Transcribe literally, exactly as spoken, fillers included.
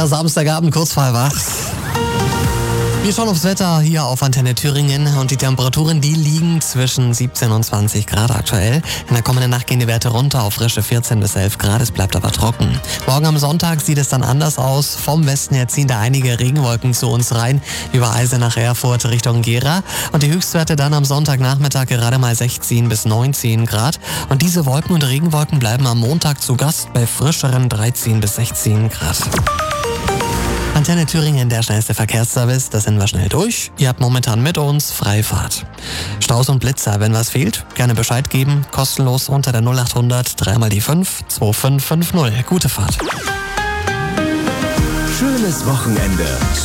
Der Samstagabend kurz vor halb acht. Wir schauen aufs Wetter hier auf Antenne Thüringen und die Temperaturen, die liegen zwischen siebzehn und zwanzig Grad aktuell. In der kommenden Nacht gehen die Werte runter auf frische vierzehn bis elf Grad, es bleibt aber trocken. Morgen am Sonntag sieht es dann anders aus. Vom Westen her ziehen da einige Regenwolken zu uns rein, über Eisenach, Erfurt Richtung Gera. Und die Höchstwerte dann am Sonntagnachmittag gerade mal sechzehn bis neunzehn Grad. Und diese Wolken und Regenwolken bleiben am Montag zu Gast bei frischeren dreizehn bis sechzehn Grad. Antenne Thüringen, der schnellste Verkehrsservice, das sind wir schnell durch. Ihr habt momentan mit uns Freifahrt. Staus und Blitzer, wenn was fehlt, gerne Bescheid geben. Kostenlos unter der null acht hundert, dreimal die fünf, zwei fünf fünf null. Gute Fahrt. Schönes Wochenende.